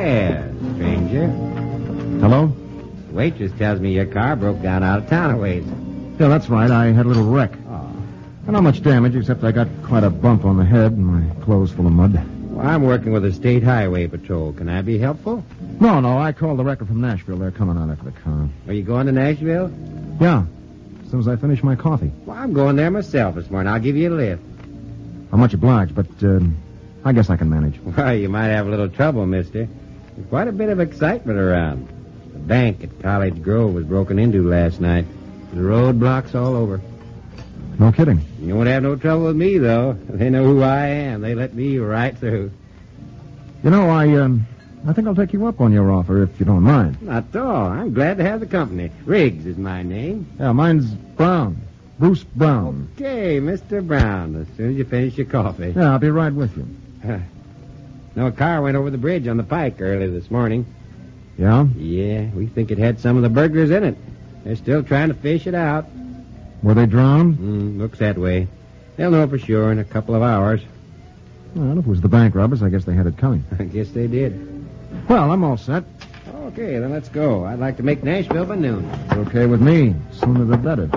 Well, stranger. Hello? Waitress tells me your car broke down out of town a ways. Yeah, that's right. I had a little wreck. Oh. Not much damage, except I got quite a bump on the head and my clothes full of mud. Well, I'm working with the State Highway Patrol. Can I be helpful? No, I called the wrecker from Nashville. They're coming on after the car. Are you going to Nashville? Yeah, as soon as I finish my coffee. Well, I'm going there myself this morning. I'll give you a lift. I'm much obliged, but I guess I can manage. Well, you might have a little trouble, mister. There's quite a bit of excitement around. The bank at College Grove was broken into last night. There's roadblocks all over. No kidding. You won't have no trouble with me, though. They know who I am. They let me right through. You know, I think I'll take you up on your offer, if you don't mind. Not at all. I'm glad to have the company. Riggs is my name. Yeah, mine's Brown. Bruce Brown. Okay, Mr. Brown, as soon as you finish your coffee. Yeah, I'll be right with you. No, a car went over the bridge on the pike early this morning. Yeah? Yeah, we think it had some of the burglars in it. They're still trying to fish it out. Were they drowned? Looks that way. They'll know for sure in a couple of hours. Well, if it was the bank robbers, I guess they had it coming. I guess they did. Well, I'm all set. Okay, then let's go. I'd like to make Nashville by noon. It's okay with me. Sooner the better.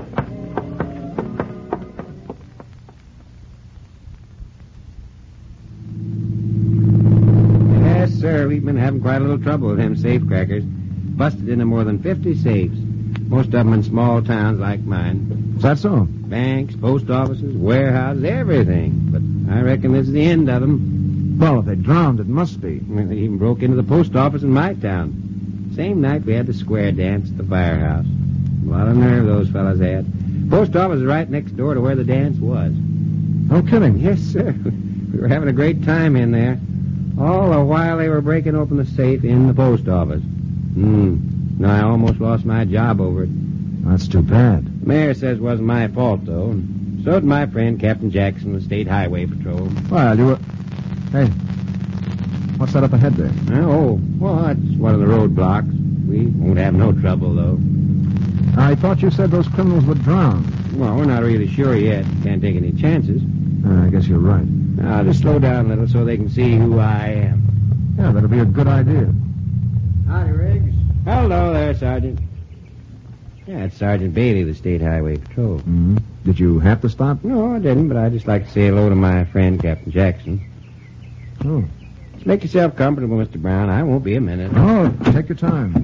Yes, sir. We've been having quite a little trouble with them safecrackers. Busted into more than 50 safes. Most of them in small towns like mine. Is that so? Banks, post offices, warehouses, everything. But I reckon this is the end of them. Well, if they drowned, it must be. They even broke into the post office in my town. Same night we had the square dance at the firehouse. A lot of nerve those fellas had. Post office is right next door to where the dance was. No kidding. Yes, sir. We were having a great time in there. All the while they were breaking open the safe in the post office. No, I almost lost my job over it. That's too bad. The mayor says it wasn't my fault, though. And so did my friend, Captain Jackson, of the State Highway Patrol. Well, you were... Hey, what's that up ahead there? Oh, well, that's one of the roadblocks. We won't have no trouble, though. I thought you said those criminals were drowned. Well, we're not really sure yet. Can't take any chances. I guess you're right. I'll just slow down a little so they can see who I am. Yeah, that'll be a good idea. Howdy, Riggs. Hello there, Sergeant. Yeah, it's Sergeant Bailey of the State Highway Patrol. Mm-hmm. Did you have to stop? No, I didn't, but I'd just like to say hello to my friend, Captain Jackson. Oh. Just make yourself comfortable, Mr. Brown. I won't be a minute. Oh, take your time.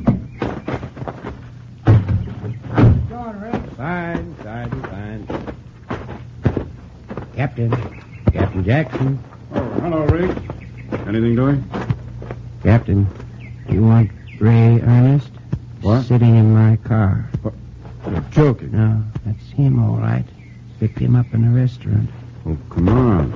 Go on, Riggs. Fine, Sergeant, fine. Captain Jackson. Oh, hello, Riggs. Anything doing? Captain, do you want Ray Ernest? What? Sitting in my car. What? You're joking. No, that's him, all right. Picked him up in the restaurant. Oh, come on.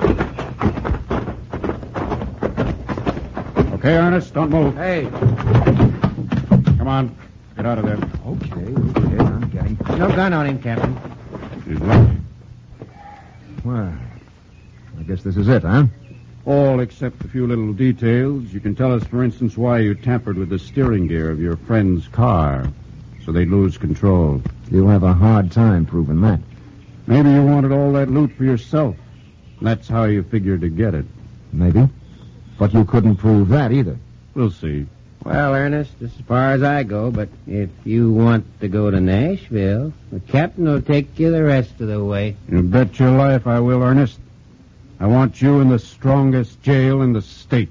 Okay, Ernest, don't move. Hey. Come on, get out of there. Okay, I'm getting... No gun on him, Captain. She's lucky. Well, I guess this is it, huh? All except a few little details. You can tell us, for instance, why you tampered with the steering gear of your friend's car, so they'd lose control. You'll have a hard time proving that. Maybe you wanted all that loot for yourself. That's how you figured to get it. Maybe. But you couldn't prove that either. We'll see. Well, Ernest, this is as far as I go, but if you want to go to Nashville, the captain will take you the rest of the way. You bet your life I will, Ernest. I want you in the strongest jail in the state.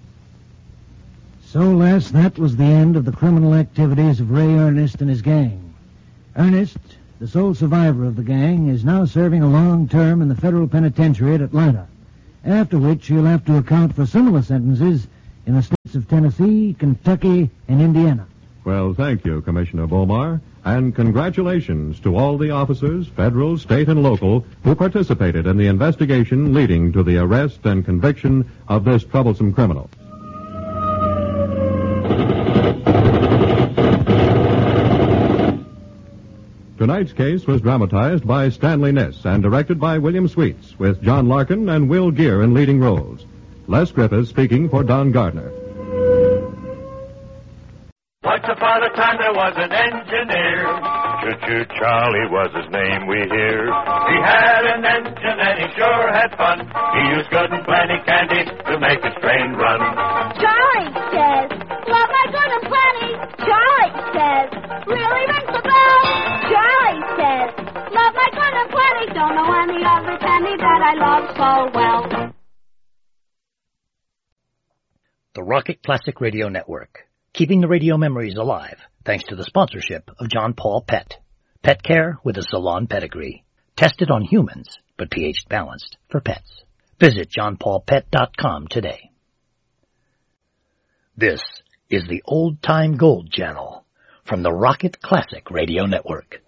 So, Les, that was the end of the criminal activities of Ray Ernest and his gang. Ernest, the sole survivor of the gang, is now serving a long term in the federal penitentiary at Atlanta, after which he'll have to account for similar sentences in the states of Tennessee, Kentucky, and Indiana. Well, thank you, Commissioner Bomar, and congratulations to all the officers, federal, state, and local, who participated in the investigation leading to the arrest and conviction of this troublesome criminal. Tonight's case was dramatized by Stanley Niss and directed by William Sweets, with John Larkin and Will Geer in leading roles. Les Griffiths speaking for Don Gardner. Once upon a time there was an engineer. Choo-choo Charlie was his name, we hear. He had an engine and he sure had fun. He used good and plenty candy to make his train run. Charlie said, like one and plenty. Don't know any other penny that I love so well. The Rocket Classic Radio Network, keeping the radio memories alive thanks to the sponsorship of John Paul Pet. Pet care with a salon pedigree. Tested on humans, but pH balanced for pets. Visit johnpaulpet.com today. This is the Old Time Gold Channel from the Rocket Classic Radio Network.